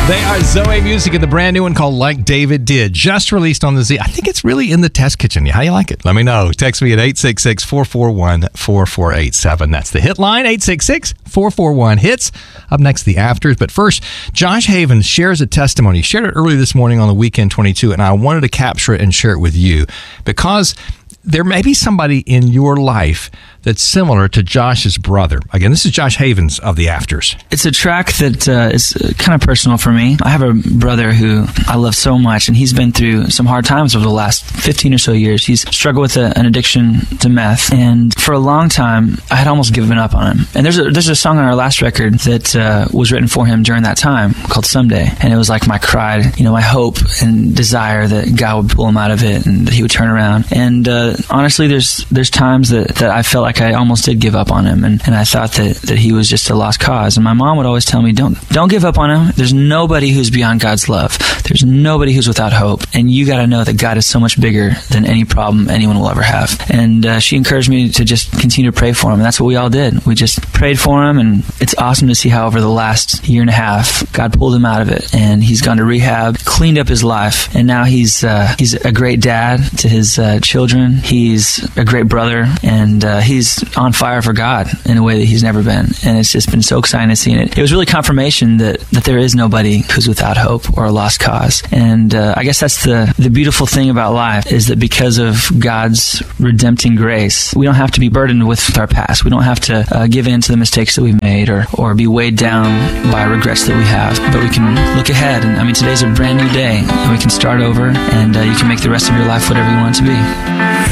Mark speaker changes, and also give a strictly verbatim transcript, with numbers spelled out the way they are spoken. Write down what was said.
Speaker 1: They are Zoe Music and the brand new one called Like David Did, just released on the Z. I think it's really in the test kitchen. How you like it? Let me know. Text me at eight six six, four four one, four four eight seven. That's the hit line, eight six six, four four one, hits. Up next, the afters. But first, Josh Havens shares a testimony. He shared it early this morning on the Weekend twenty-two, and I wanted to capture it and share it with you because there may be somebody in your life that's similar to Josh's brother. Again, this is Josh Havens of the Afters.
Speaker 2: It's a track that uh, is kind of personal for me. I have a brother who I love so much, and he's been through some hard times over the last fifteen or so years. He's struggled with a, an addiction to meth, and for a long time, I had almost given up on him. And there's a, there's a song on our last record that uh, was written for him during that time called Someday, and it was like my cry, you know, my hope and desire that God would pull him out of it and that he would turn around. And uh, honestly, there's there's times that, that I felt like I almost did give up on him, and, and I thought that, that he was just a lost cause. And my mom would always tell me, don't don't give up on him. There's nobody who's beyond God's love. There's nobody who's without hope. And you got to know that God is so much bigger than any problem anyone will ever have. And uh, she encouraged me to just continue to pray for him. And that's what we all did. We just prayed for him, and it's awesome to see how over the last year and a half, God pulled him out of it. And he's gone to rehab, cleaned up his life, and now he's uh, he's a great dad to his uh, children. He's a great brother, and uh, he's on fire for God in a way that he's never been. And it's just been so exciting to see it. It was really confirmation that, that there is nobody who's without hope or a lost cause. And uh, I guess that's the, the beautiful thing about life, is that because of God's redempting grace, we don't have to be burdened with our past. We don't have to uh, give in to the mistakes that we've made or, or be weighed down by regrets that we have. But we can look ahead. And I mean, today's a brand new day, and we can start over, and uh, you can make the rest of your life whatever you want it to be.